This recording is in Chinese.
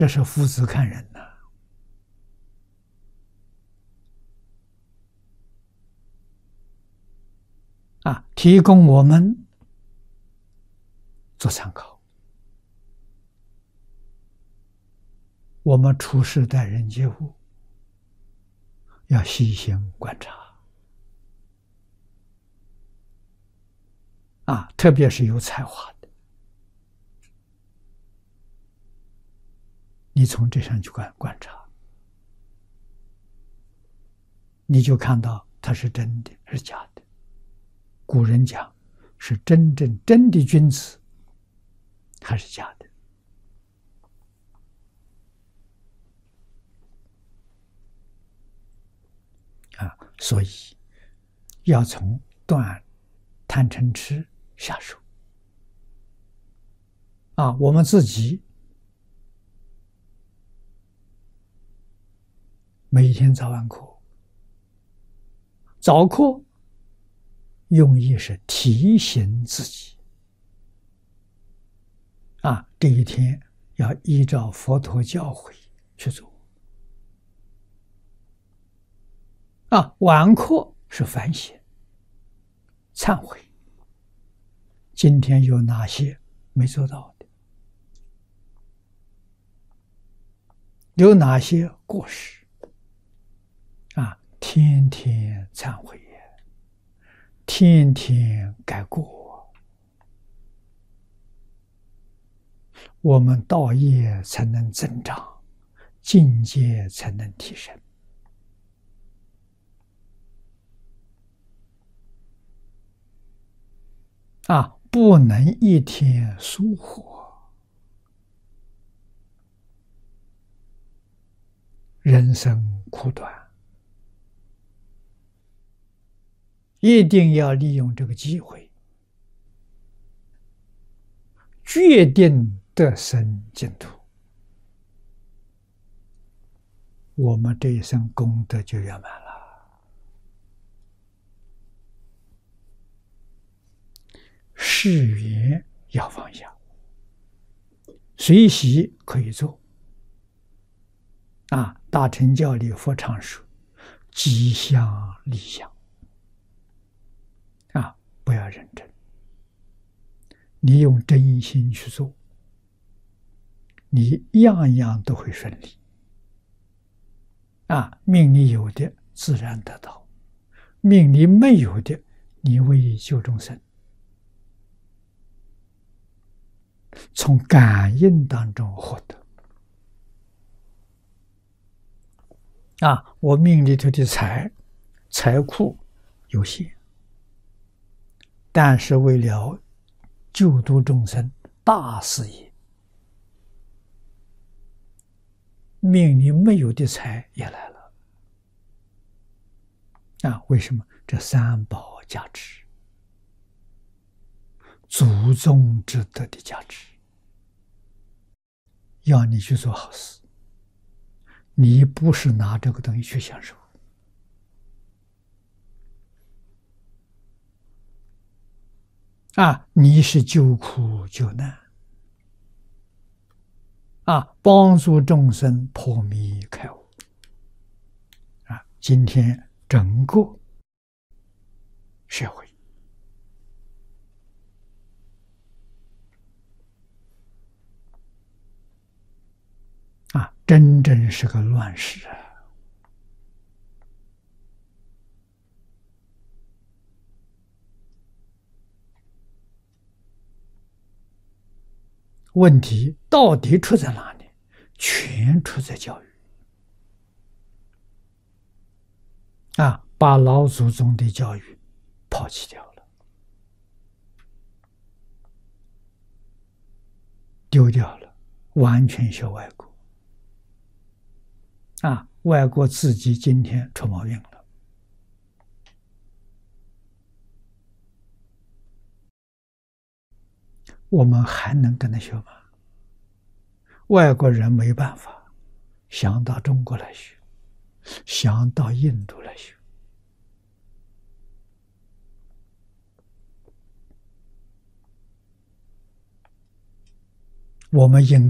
这是夫子看人呐。提供我们做参考。我们处事待人接物要细心观察特别是有才华的，你从这上去观察，你就看到他是真的是假的。古人讲是真的君子还是假的所以要从断贪嗔痴下手我们自己每一天早晚课，早课用意是提醒自己这一天要依照佛陀教诲去做晚课是反省忏悔，今天有哪些没做到的，有哪些过失天天忏悔，天天改过，我们道业才能增长，境界才能提升不能一天疏忽，人生苦短，一定要利用这个机会，决定得生净土，我们这一生功德就圆满了。事缘要放下，随喜可以做大乘教里佛常说吉祥利祥不要认真，你用真心去做，你样样都会顺利命里有的自然得到，命里没有的你为救众生，从感应当中获得我命里头的财库有限，但是为了救度众生大事业，命里没有的财也来了为什么？这三宝加持，祖宗之德的加持，要你去做好事，你不是拿这个东西去享受你是救苦救难帮助众生破迷开悟今天整个社会真正是个乱世问题到底出在哪里？全出在教育把老祖宗的教育抛弃掉了，丢掉了，完全学外国外国自己今天出毛病了，我们还能跟他学吗？外国人没办法，想到中国来学，想到印度来学，我们应